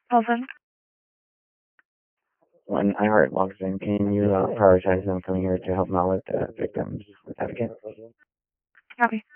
Wilson. When iHeart logs in, can you prioritize them coming here to help them out with the victims advocate? Copy.